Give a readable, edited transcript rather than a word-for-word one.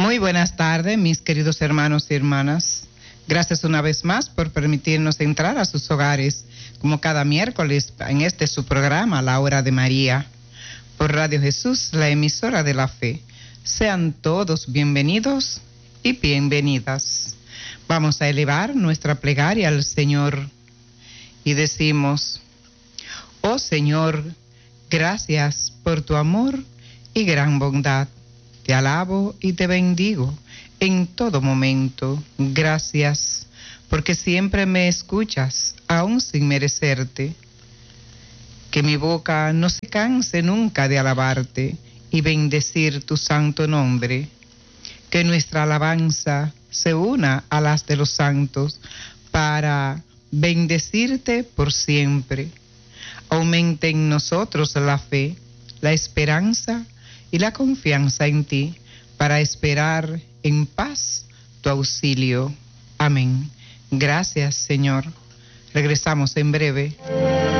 Muy buenas tardes, mis queridos hermanos y hermanas. Gracias una vez más por permitirnos entrar a sus hogares, como cada miércoles, en este su programa, La Hora de María, por Radio Jesús, la emisora de la fe. Sean todos bienvenidos y bienvenidas. Vamos a elevar nuestra plegaria al Señor y decimos: oh Señor, gracias por tu amor y gran bondad. Te alabo y te bendigo en todo momento. Gracias, porque siempre me escuchas, aún sin merecerte. Que mi boca no se canse nunca de alabarte y bendecir tu santo nombre. Que nuestra alabanza se una a las de los santos para bendecirte por siempre. Aumente en nosotros la fe, la esperanza y la confianza en ti, para esperar en paz tu auxilio. Amén. Gracias, Señor. Regresamos en breve.